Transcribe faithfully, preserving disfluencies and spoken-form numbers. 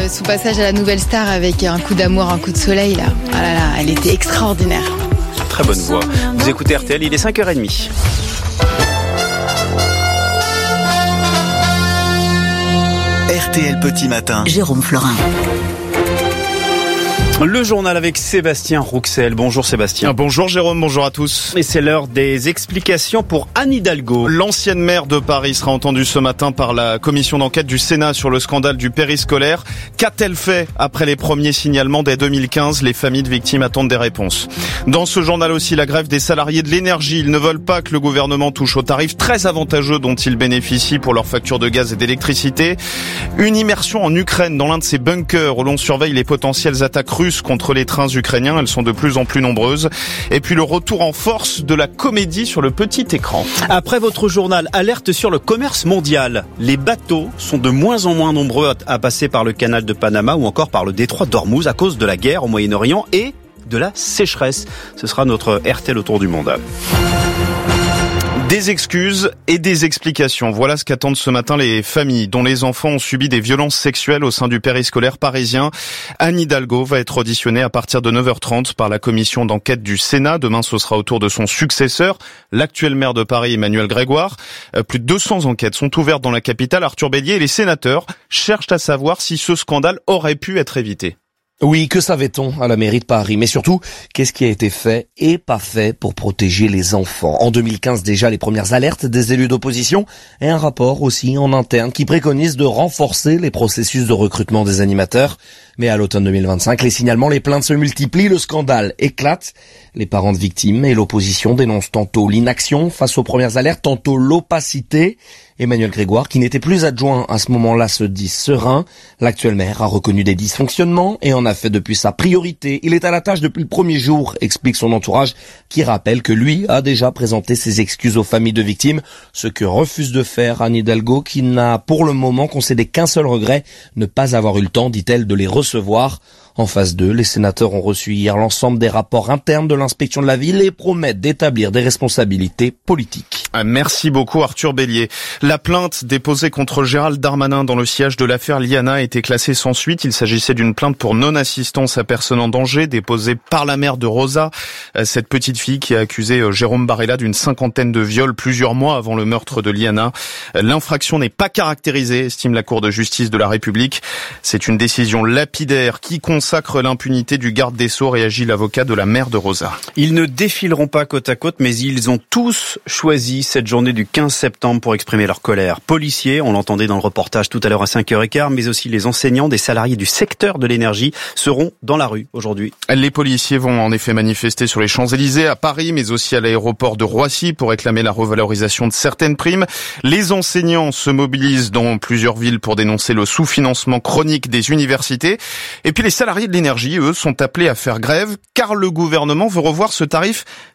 Son passage à la Nouvelle Star avec un coup d'amour, un coup de soleil, là, ah là là, elle était extraordinaire. Très bonne voix. Vous écoutez R T L, il est cinq heures trente. R T L Petit Matin. Jérôme Florin. Le journal avec Sébastien Rouxel. Bonjour Sébastien. Bonjour Jérôme, bonjour à tous. Et c'est l'heure des explications pour Anne Hidalgo. L'ancienne maire de Paris sera entendue ce matin par la commission d'enquête du Sénat sur le scandale du périscolaire. Qu'a-t-elle fait après les premiers signalements dès deux mille quinze? Les familles de victimes attendent des réponses. Dans ce journal aussi, la grève des salariés de l'énergie. Ils ne veulent pas que le gouvernement touche aux tarifs très avantageux dont ils bénéficient pour leurs factures de gaz et d'électricité. Une immersion en Ukraine dans l'un de ces bunkers où l'on surveille les potentielles attaques russes contre les trains ukrainiens. Elles sont de plus en plus nombreuses. Et puis le retour en force de la comédie sur le petit écran. Après votre journal, alerte sur le commerce mondial. Les bateaux sont de moins en moins nombreux à passer par le canal de Panama ou encore par le détroit d'Ormuz à cause de la guerre au Moyen-Orient et de la sécheresse. Ce sera notre R T L autour du monde. Des excuses et des explications. Voilà ce qu'attendent ce matin les familles dont les enfants ont subi des violences sexuelles au sein du périscolaire parisien. Anne Hidalgo va être auditionnée à partir de neuf heures trente par la commission d'enquête du Sénat. Demain, ce sera au tour de son successeur, l'actuel maire de Paris, Emmanuel Grégoire. Plus de deux cents enquêtes sont ouvertes dans la capitale. Arthur Bélier et les sénateurs cherchent à savoir si ce scandale aurait pu être évité. Oui, que savait-on à la mairie de Paris? Mais surtout, qu'est-ce qui a été fait et pas fait pour protéger les enfants? En deux mille quinze déjà, les premières alertes des élus d'opposition et un rapport aussi en interne qui préconise de renforcer les processus de recrutement des animateurs. Mais à l'automne deux mille vingt-cinq, les signalements, les plaintes se multiplient, le scandale éclate. Les parents de victimes et l'opposition dénoncent tantôt l'inaction face aux premières alertes, tantôt l'opacité. Emmanuel Grégoire, qui n'était plus adjoint à ce moment-là, se dit serein. L'actuel maire a reconnu des dysfonctionnements et en a fait depuis sa priorité. Il est à la tâche depuis le premier jour, explique son entourage, qui rappelle que lui a déjà présenté ses excuses aux familles de victimes, ce que refuse de faire Anne Hidalgo, qui n'a pour le moment concédé qu'un seul regret, ne pas avoir eu le temps, dit-elle, de les recevoir. En phase deux, les sénateurs ont reçu hier l'ensemble des rapports internes de l'inspection de la ville et promettent d'établir des responsabilités politiques. Merci beaucoup Arthur Bélier. La plainte déposée contre Gérald Darmanin dans le sillage de l'affaire Liana a été classée sans suite. Il s'agissait d'une plainte pour non-assistance à personne en danger déposée par la mère de Rosa, cette petite fille qui a accusé Jérôme Barella d'une cinquantaine de viols plusieurs mois avant le meurtre de Liana. L'infraction n'est pas caractérisée, estime la Cour de justice de la République. C'est une décision lapidaire qui consacre l'impunité du garde des Sceaux, réagit l'avocat de la mère de Rosa. Ils ne défileront pas côte à côte, mais ils ont tous choisi cette journée du quinze septembre pour exprimer leur colère. Policiers, on l'entendait dans le reportage tout à l'heure à cinq heures quinze, mais aussi les enseignants, des salariés du secteur de l'énergie seront dans la rue aujourd'hui. Les policiers vont en effet manifester sur les Champs-Élysées à Paris, mais aussi à l'aéroport de Roissy pour réclamer la revalorisation de certaines primes. Les enseignants se mobilisent dans plusieurs villes pour dénoncer le sous-financement chronique des universités. Et puis les salariés de l'énergie, eux, sont appelés à faire grève car le gouvernement veut revoir ce tarif